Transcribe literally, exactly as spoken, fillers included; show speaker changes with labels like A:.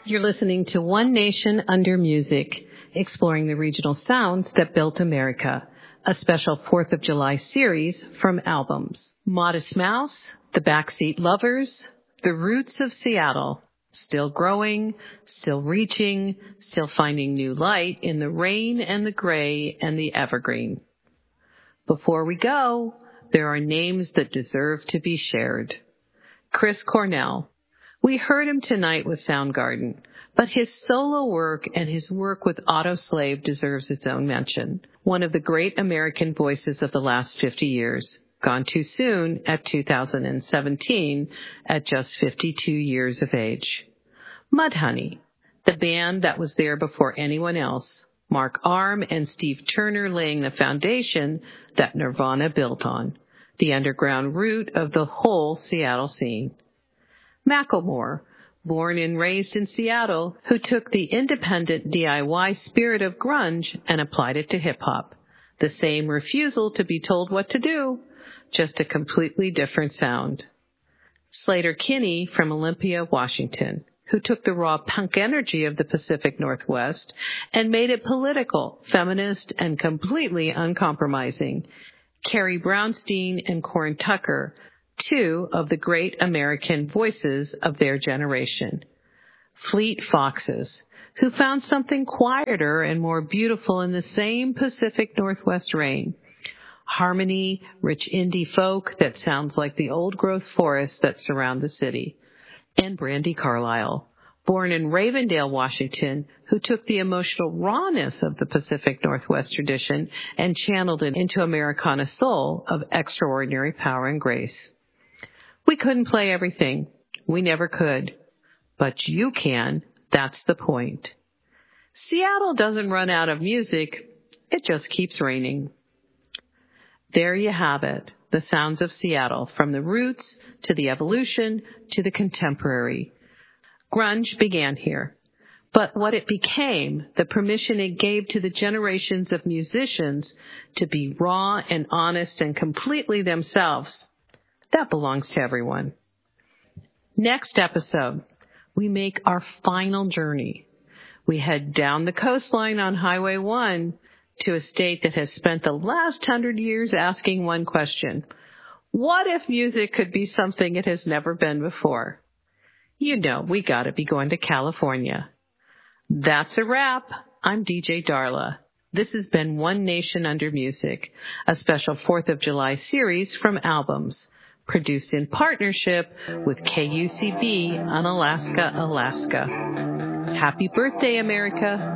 A: You're listening to One Nation Under Music, exploring the regional sounds that built America, a special fourth of July series from albums. Modest Mouse, The Backseat Lovers, The Roots of Seattle, still growing, still reaching, still finding new light in the rain and the gray and the evergreen. Before we go, there are names that deserve to be shared. Chris Cornell. We heard him tonight with Soundgarden, but his solo work and his work with Autoslave deserves its own mention. One of the great American voices of the last fifty years, gone too soon at two thousand seventeen at just fifty-two years of age. Mudhoney, the band that was there before anyone else, Mark Arm and Steve Turner laying the foundation that Nirvana built on, the underground root of the whole Seattle scene. Macklemore, born and raised in Seattle, who took the independent D I Y spirit of grunge and applied it to hip-hop. The same refusal to be told what to do, just a completely different sound. Sleater-Kinney from Olympia, Washington, who took the raw punk energy of the Pacific Northwest and made it political, feminist, and completely uncompromising. Carrie Brownstein and Corin Tucker, two of the great American voices of their generation. Fleet Foxes, who found something quieter and more beautiful in the same Pacific Northwest rain. Harmony, rich indie folk that sounds like the old-growth forests that surround the city. And Brandi Carlile, born in Ravendale, Washington, who took the emotional rawness of the Pacific Northwest tradition and channeled it into Americana soul of extraordinary power and grace. We couldn't play everything. We never could. But you can. That's the point. Seattle doesn't run out of music. It just keeps raining. There you have it. The sounds of Seattle, from the roots to the evolution to the contemporary. Grunge began here. But what it became, the permission it gave to the generations of musicians to be raw and honest and completely themselves, that belongs to everyone. Next episode, we make our final journey. We head down the coastline on Highway one to a state that has spent the last hundred years asking one question. What if music could be something it has never been before? You know, we gotta be going to California. That's a wrap. I'm D J Darla. This has been One Nation Under Music, a special fourth of July series from Albums, produced in partnership with K U C B on Alaska, Alaska. Happy birthday, America.